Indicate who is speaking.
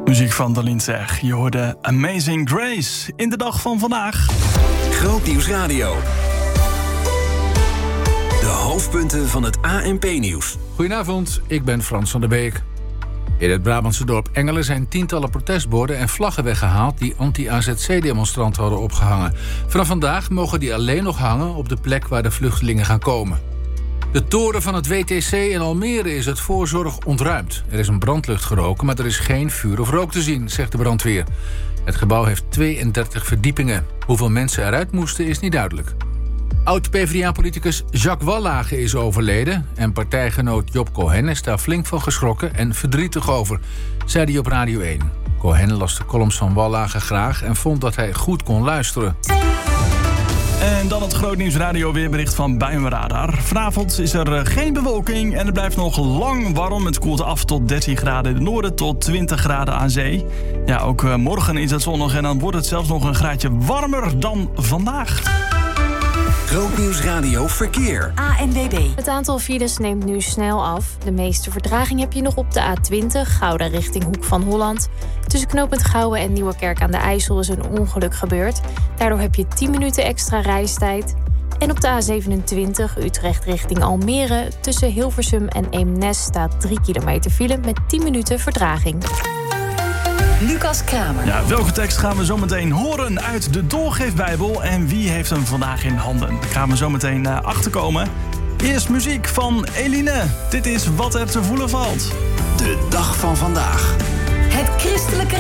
Speaker 1: Muziek van Darlene Zeg. Je hoorde Amazing Grace in de dag van vandaag.
Speaker 2: Grootnieuws Radio. De hoofdpunten van het ANP-nieuws.
Speaker 3: Goedenavond, ik ben Frans van der Beek. In het Brabantse dorp Engelen zijn tientallen protestborden en vlaggen weggehaald die anti-AZC-demonstranten hadden opgehangen. Vanaf vandaag mogen die alleen nog hangen op de plek waar de vluchtelingen gaan komen. De toren van het WTC in Almere is uit voorzorg ontruimd. Er is een brandlucht geroken, maar er is geen vuur of rook te zien, zegt de brandweer. Het gebouw heeft 32 verdiepingen. Hoeveel mensen eruit moesten is niet duidelijk. Oud-PVDA-politicus Jacques Wallage is overleden en partijgenoot Job Cohen is daar flink van geschrokken en verdrietig over, zei hij op Radio 1. Cohen las de columns van Wallage graag en vond dat hij goed kon luisteren.
Speaker 1: En dan het Grootnieuws Radio weerbericht van Buienradar. Vanavond is er geen bewolking en het blijft nog lang warm. Het koelt af tot 13 graden in het noorden tot 20 graden aan zee. Ja, ook morgen is het zonnig en dan wordt het zelfs nog een graadje warmer dan vandaag.
Speaker 2: Grootnieuws Radio Verkeer.
Speaker 4: ANWB. Het aantal files neemt nu snel af. De meeste vertraging heb je nog op de A20, Gouda richting Hoek van Holland. Tussen knooppunt Gouwen en Nieuwerkerk aan de IJssel is een ongeluk gebeurd. Daardoor heb je 10 minuten extra reistijd. En op de A27, Utrecht richting Almere, tussen Hilversum en Eemnes staat 3 kilometer file met 10 minuten vertraging.
Speaker 5: Lucas Kramer.
Speaker 1: Ja, welke tekst gaan we zo meteen horen uit de Doorgeefbijbel en wie heeft hem vandaag in handen? Daar gaan we zo meteen achterkomen. Eerst muziek van Eline. Dit is Wat er te voelen valt.
Speaker 2: De dag van vandaag.
Speaker 5: Het christelijke